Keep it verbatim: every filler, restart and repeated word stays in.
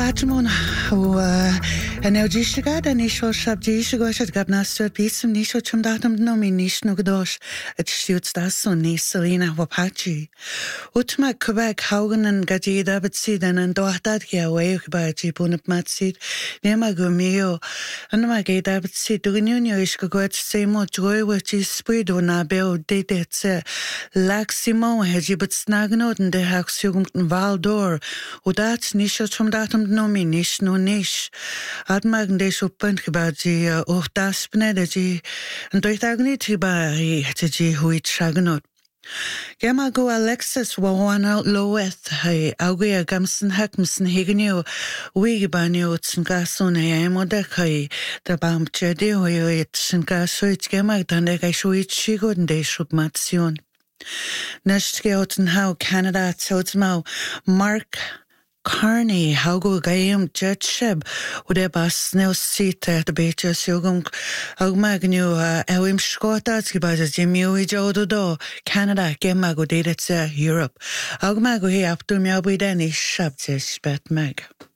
Bajmona و انرژیش گرد نیشو شب جیش گوشت گب نستر بیسم نیشو چم دادم نمی نیش نگداش اتشتیوت دستون نیش سلینا و پاچی اتما کبک هاگنن گجیده بتسیدن ان دوحداد گیا ویو کبا جیبون بمتسید نیما گمیو انما گیده بتسید دوگنیونیو ایشک گوت سیمو جوی و جی سپید و نابیو دیده تse لاکسیمو هجی بتسناگنودن ده هاکسیوگم والدور و دات نیشو چم دادم نمی نیش نو نیش Admagen deze op punt gebaat die of das beneden die en door het niet gebaat het die hoe het shagnot. Gemma go Alexis wa wana loweth hij augia gamsen hakmsen hegenio wigebanio tsen gason hij modek hij da bam chedi hoe het sen gasoit gemma dan de ga shoit shigoden de submation. Next geoten how Canada tsotsmau Mark Carney, haugo gaim jet ship, ude bas neo sita de becha siogum augmagnu ewim skotats gibaz jimiu ijodo do Canada gemago dedet Europe. Augmago he aptum yabidani shabte spet mag.